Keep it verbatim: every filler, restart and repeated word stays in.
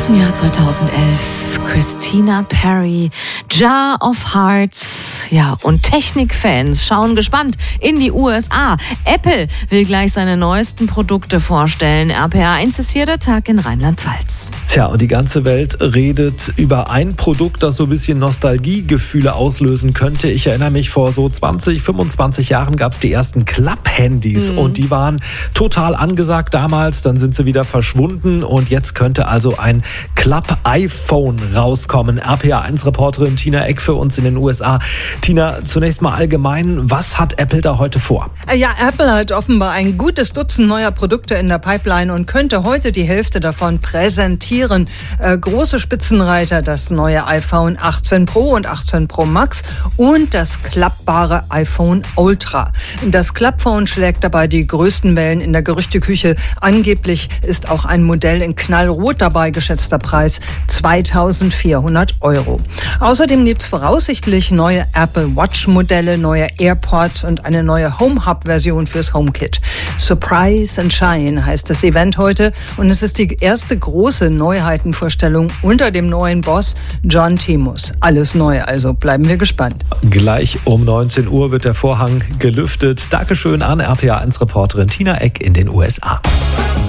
dem Jahr zweitausendelf. Christina Perri, Jar of Hearts. Ja, und Technikfans schauen gespannt in die U S A. Apple will gleich seine neuesten Produkte vorstellen. R P R eins ist hier der Tag in Rheinland-Pfalz. Tja, und die ganze Welt redet über ein Produkt, das so ein bisschen Nostalgiegefühle auslösen könnte. Ich erinnere mich, vor so zwanzig, fünfundzwanzig Jahren gab es die ersten Klapp-Handys. Mhm. Und die waren total angesagt damals. Dann sind sie wieder verschwunden. Und jetzt könnte also ein Klapp-iPhone rauskommen. R P R eins Reporterin Tina Eck für uns in den U S A. Tina, zunächst mal allgemein, was hat Apple da heute vor? Ja, Apple hat offenbar ein gutes Dutzend neuer Produkte in der Pipeline und könnte heute die Hälfte davon präsentieren. Äh, große Spitzenreiter, das neue iPhone achtzehn Pro und achtzehn Pro Max und das klappbare iPhone Ultra. Das Klappphone schlägt dabei die größten Wellen in der Gerüchteküche. Angeblich ist auch ein Modell in knallrot dabei, geschätzter Preis zweitausendvierhundert Euro. Außerdem gibt es voraussichtlich neue Apple Watch-Modelle, neue AirPods und eine neue Home-Hub-Version fürs HomeKit. Surprise and Shine heißt das Event heute und es ist die erste große Neuheitenvorstellung unter dem neuen Boss John Timus. Alles neu, also bleiben wir gespannt. Gleich um neunzehn Uhr wird der Vorhang gelüftet. Dankeschön an R P R eins Reporterin Tina Eck in den U S A.